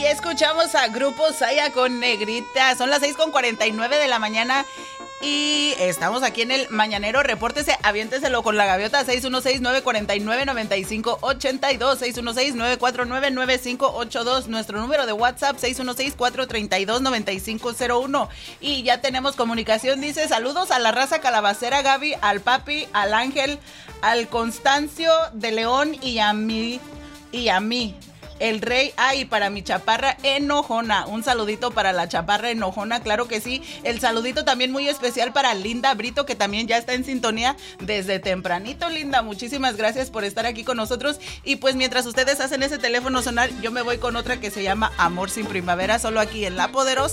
escuchamos a Grupo Saya con Negrita. Son las 6:49 de la mañana y estamos aquí en el Mañanero. Repórtese, aviénteselo con la gaviota. 616-949-9582, 616-949-9582, nuestro número de WhatsApp 616-432-9501. Y ya tenemos comunicación. Dice: saludos a la raza calabacera, Gaby, al papi, al Ángel, al Constancio de León y a mí, el rey. Ay, para mi chaparra enojona. Un saludito para la chaparra enojona, claro que sí. El saludito también muy especial para Linda Brito, que también ya está en sintonía desde tempranito. Linda, muchísimas gracias por estar aquí con nosotros. Y pues mientras ustedes hacen ese teléfono sonar, yo me voy con otra que se llama Amor sin Primavera, solo aquí en La Poderosa.